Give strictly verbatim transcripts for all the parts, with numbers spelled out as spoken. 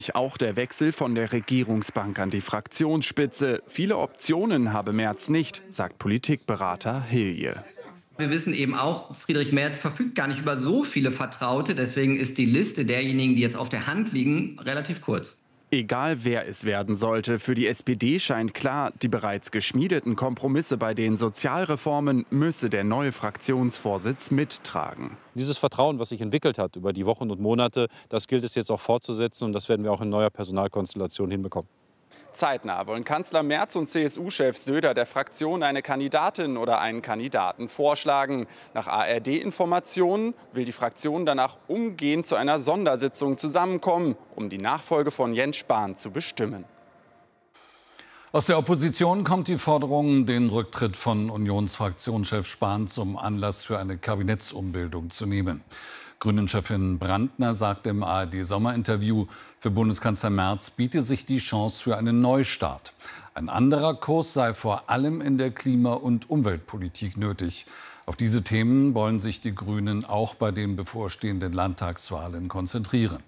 Auch der Wechsel von der Regierungsbank an die Fraktionsspitze. Viele Optionen habe Merz nicht, sagt Politikberater Hilje. Wir wissen eben auch, Friedrich Merz verfügt gar nicht über so viele Vertraute. Deswegen ist die Liste derjenigen, die jetzt auf der Hand liegen, relativ kurz. Egal wer es werden sollte, für die S P D scheint klar, die bereits geschmiedeten Kompromisse bei den Sozialreformen müsse der neue Fraktionsvorsitz mittragen. Dieses Vertrauen, was sich entwickelt hat über die Wochen und Monate, das gilt es jetzt auch fortzusetzen und das werden wir auch in neuer Personalkonstellation hinbekommen. Zeitnah wollen Kanzler Merz und C S U-Chef Söder der Fraktion eine Kandidatin oder einen Kandidaten vorschlagen. Nach A R D-Informationen will die Fraktion danach umgehend zu einer Sondersitzung zusammenkommen, um die Nachfolge von Jens Spahn zu bestimmen. Aus der Opposition kommt die Forderung, den Rücktritt von Unionsfraktionschef Spahn zum Anlass für eine Kabinettsumbildung zu nehmen. Grünen-Chefin Brandner sagt im A R D-Sommerinterview, für Bundeskanzler Merz biete sich die Chance für einen Neustart. Ein anderer Kurs sei vor allem in der Klima- und Umweltpolitik nötig. Auf diese Themen wollen sich die Grünen auch bei den bevorstehenden Landtagswahlen konzentrieren.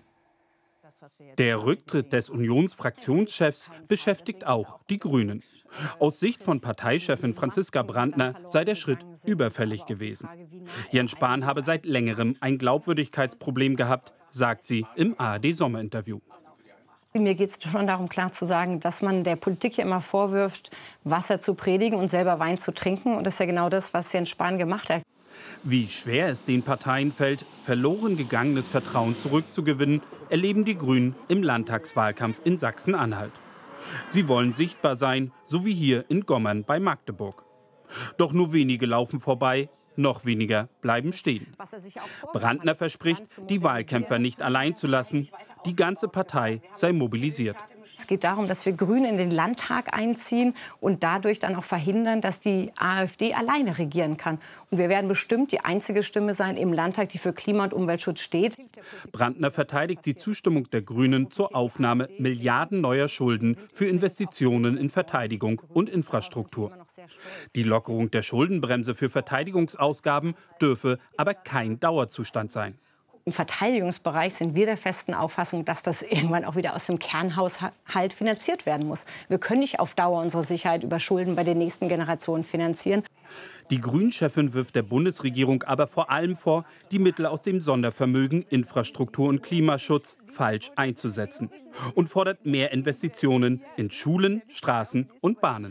Der Rücktritt des Unionsfraktionschefs beschäftigt auch die Grünen. Aus Sicht von Parteichefin Franziska Brandner sei der Schritt überfällig gewesen. Jens Spahn habe seit längerem ein Glaubwürdigkeitsproblem gehabt, sagt sie im A R D-Sommerinterview. Mir geht es schon darum, klar zu sagen, dass man der Politik ja immer vorwirft, Wasser zu predigen und selber Wein zu trinken. Und das ist ja genau das, was Jens Spahn gemacht hat. Wie schwer es den Parteien fällt, verloren gegangenes Vertrauen zurückzugewinnen, erleben die Grünen im Landtagswahlkampf in Sachsen-Anhalt. Sie wollen sichtbar sein, so wie hier in Gommern bei Magdeburg. Doch nur wenige laufen vorbei, noch weniger bleiben stehen. Brandner verspricht, die Wahlkämpfer nicht allein zu lassen. Die ganze Partei sei mobilisiert. Es geht darum, dass wir Grüne in den Landtag einziehen und dadurch dann auch verhindern, dass die AfD alleine regieren kann. Und wir werden bestimmt die einzige Stimme sein im Landtag, die für Klima- und Umweltschutz steht. Brandner verteidigt die Zustimmung der Grünen zur Aufnahme Milliarden neuer Schulden für Investitionen in Verteidigung und Infrastruktur. Die Lockerung der Schuldenbremse für Verteidigungsausgaben dürfe aber kein Dauerzustand sein. Im Verteidigungsbereich sind wir der festen Auffassung, dass das irgendwann auch wieder aus dem Kernhaushalt finanziert werden muss. Wir können nicht auf Dauer unsere Sicherheit über Schulden bei den nächsten Generationen finanzieren. Die Grünen-Chefin wirft der Bundesregierung aber vor allem vor, die Mittel aus dem Sondervermögen Infrastruktur und Klimaschutz falsch einzusetzen und fordert mehr Investitionen in Schulen, Straßen und Bahnen.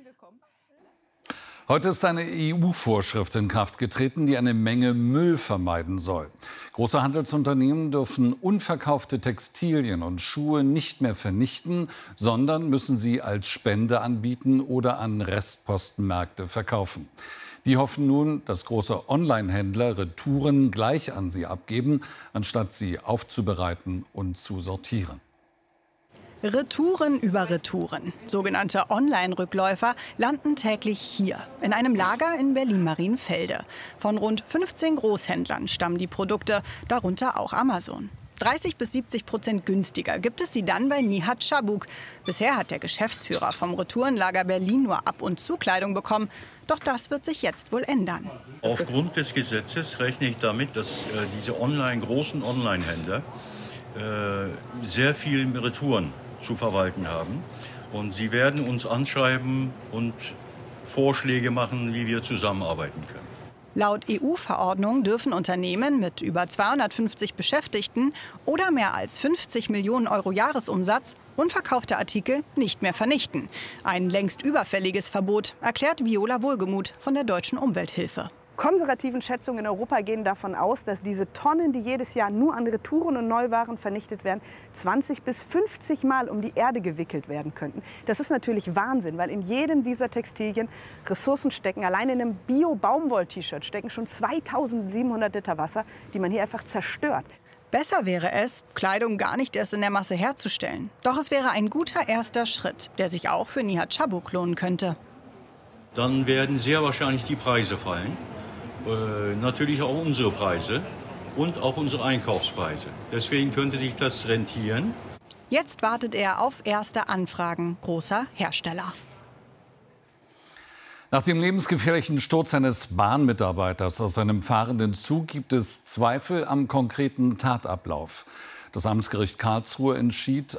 Heute ist eine E U-Vorschrift in Kraft getreten, die eine Menge Müll vermeiden soll. Große Handelsunternehmen dürfen unverkaufte Textilien und Schuhe nicht mehr vernichten, sondern müssen sie als Spende anbieten oder an Restpostenmärkte verkaufen. Die hoffen nun, dass große Online-Händler Retouren gleich an sie abgeben, anstatt sie aufzubereiten und zu sortieren. Retouren über Retouren. Sogenannte Online-Rückläufer landen täglich hier, in einem Lager in Berlin-Marienfelde. Von rund fünfzehn Großhändlern stammen die Produkte, darunter auch Amazon. dreißig bis siebzig Prozent günstiger gibt es sie dann bei Nihat Schabuk. Bisher hat der Geschäftsführer vom Retourenlager Berlin nur ab und zu Kleidung bekommen. Doch das wird sich jetzt wohl ändern. Aufgrund des Gesetzes rechne ich damit, dass äh, diese online, großen Online-Händler äh, sehr viel Retouren zu verwalten haben. Und sie werden uns anschreiben und Vorschläge machen, wie wir zusammenarbeiten können. Laut E U-Verordnung dürfen Unternehmen mit über zweihundertfünfzig Beschäftigten oder mehr als fünfzig Millionen Euro Jahresumsatz unverkaufte Artikel nicht mehr vernichten. Ein längst überfälliges Verbot, erklärt Viola Wohlgemuth von der Deutschen Umwelthilfe. Konservativen Schätzungen in Europa gehen davon aus, dass diese Tonnen, die jedes Jahr nur an Retouren und Neuwaren vernichtet werden, zwanzig bis fünfzig Mal um die Erde gewickelt werden könnten. Das ist natürlich Wahnsinn, weil in jedem dieser Textilien Ressourcen stecken. Allein in einem Bio-Baumwoll-T-Shirt stecken schon zweitausendsiebenhundert Liter Wasser, die man hier einfach zerstört. Besser wäre es, Kleidung gar nicht erst in der Masse herzustellen. Doch es wäre ein guter erster Schritt, der sich auch für Nihat Schabuk lohnen könnte. Dann werden sehr wahrscheinlich die Preise fallen. Äh, natürlich auch unsere Preise und auch unsere Einkaufspreise. Deswegen könnte sich das rentieren. Jetzt wartet er auf erste Anfragen großer Hersteller. Nach dem lebensgefährlichen Sturz eines Bahnmitarbeiters aus einem fahrenden Zug gibt es Zweifel am konkreten Tatablauf. Das Amtsgericht Karlsruhe entschied,